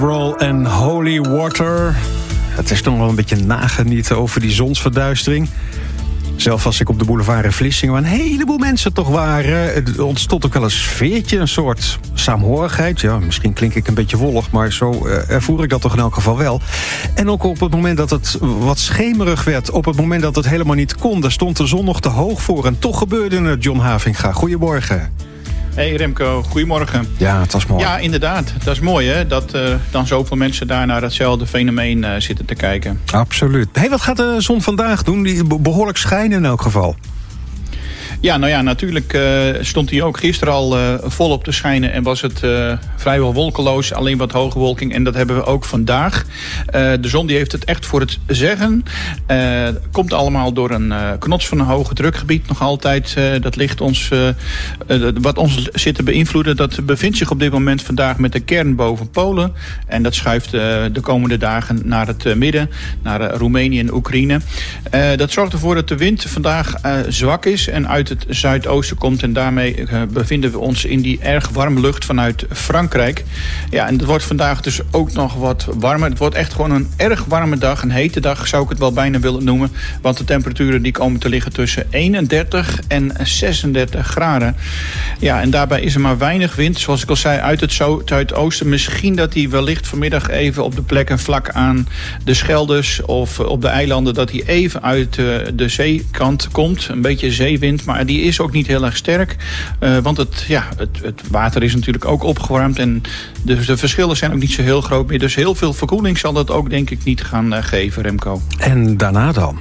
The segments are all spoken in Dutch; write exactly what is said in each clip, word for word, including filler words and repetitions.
Roll en Holy Water. Het is toch wel een beetje nagenieten over die zonsverduistering. Zelf was ik op de boulevard in Vlissingen, waar een heleboel mensen toch waren. Het ontstond ook wel een sfeertje, een soort saamhorigheid. Ja, misschien klink ik een beetje wollig, maar zo uh, ervoer ik dat toch in elk geval wel. En ook op het moment dat het wat schemerig werd, op het moment dat het helemaal niet kon, daar stond de zon nog te hoog voor. En toch gebeurde het, John Havinga. Goedemorgen. Hey Remco, goedemorgen. Ja, het was mooi. Ja, inderdaad. Dat is mooi hè, dat uh, dan zoveel mensen daar naar hetzelfde fenomeen uh, zitten te kijken. Absoluut. Hey, wat gaat de zon vandaag doen? Die behoorlijk schijnen in elk geval. Ja, nou ja, natuurlijk uh, stond hij ook gisteren al uh, volop te schijnen en was het uh, vrijwel wolkeloos, alleen wat hoge wolking. En dat hebben we ook vandaag. Uh, de zon die heeft het echt voor het zeggen. Uh, komt allemaal door een uh, knots van een hoge drukgebied nog altijd. Uh, dat ligt ons, uh, uh, wat ons zit te beïnvloeden, dat bevindt zich op dit moment vandaag met de kern boven Polen. En dat schuift uh, de komende dagen naar het uh, midden, naar uh, Roemenië en Oekraïne. Uh, dat zorgt ervoor dat de wind vandaag uh, zwak is en uit het zuidoosten komt. En daarmee uh, bevinden we ons in die erg warme lucht vanuit Frankrijk. Ja, en het wordt vandaag dus ook nog wat warmer. Het wordt echt gewoon een erg warme dag. Een hete dag zou ik het wel bijna willen noemen. Want de temperaturen die komen te liggen tussen eenendertig en zesendertig graden. Ja, en daarbij is er maar weinig wind. Zoals ik al zei, uit het zuidoosten. Misschien dat die wellicht vanmiddag even op de plekken vlak aan de Schelders of op de eilanden, dat die even uit uh, de zeekant komt. Een beetje zeewind, maar die is ook niet heel erg sterk. Uh, want het, ja, het, het water is natuurlijk ook opgewarmd. En de, de verschillen zijn ook niet zo heel groot meer. Dus heel veel verkoeling zal dat ook denk ik niet gaan uh, geven, Remco. En daarna dan?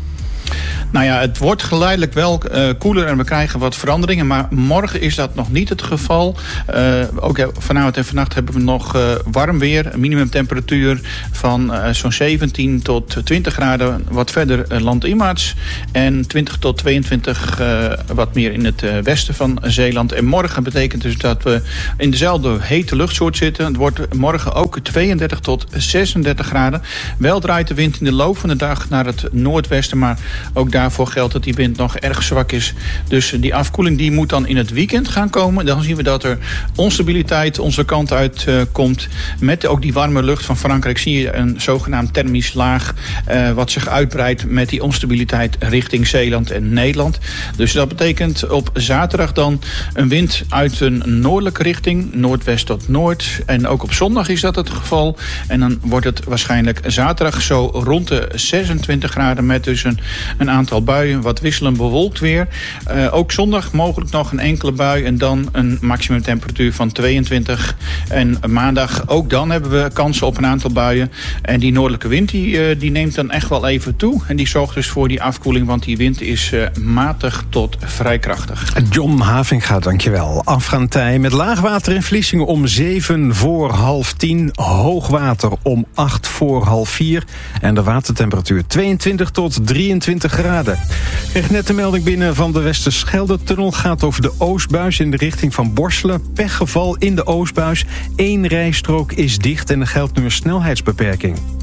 Nou ja, het wordt geleidelijk wel uh, koeler en we krijgen wat veranderingen. Maar morgen is dat nog niet het geval. Uh, ook ja, vanavond en vannacht hebben we nog uh, warm weer. Een minimumtemperatuur van uh, zo'n zeventien tot twintig graden. Wat verder uh, landinwaarts. En twintig tot tweeëntwintig uh, wat meer in het uh, westen van Zeeland. En morgen betekent dus dat we in dezelfde hete luchtsoort zitten. Het wordt morgen ook tweeëndertig tot zesendertig graden. Wel draait de wind in de loop van de dag naar het noordwesten. Maar ook daar Daarvoor geldt dat die wind nog erg zwak is. Dus die afkoeling die moet dan in het weekend gaan komen. Dan zien we dat er onstabiliteit onze kant uit uh, komt. Met ook die warme lucht van Frankrijk zie je een zogenaamd thermisch laag. Uh, wat zich uitbreidt met die onstabiliteit richting Zeeland en Nederland. Dus dat betekent op zaterdag dan een wind uit een noordelijke richting. Noordwest tot noord. En ook op zondag is dat het geval. En dan wordt het waarschijnlijk zaterdag zo rond de zesentwintig graden. Met dus een, een aantal buien, wat wisselend bewolkt weer. Uh, ook zondag mogelijk nog een enkele bui en dan een maximumtemperatuur van tweeëntwintig. En maandag ook dan hebben we kansen op een aantal buien. En die noordelijke wind die, uh, die neemt dan echt wel even toe. En die zorgt dus voor die afkoeling, want die wind is uh, matig tot vrij krachtig. John Havinga, dankjewel. Afgaantij met laagwater in Vlissingen om zeven voor half tien. Hoogwater om acht voor half vier. En de watertemperatuur tweeëntwintig tot drieëntwintig graden. Ik kreeg net de melding binnen van de Westerschelde-tunnel. Gaat over de Oostbuis in de richting van Borselen. Pechgeval in de Oostbuis. Eén rijstrook is dicht en er geldt nu een snelheidsbeperking.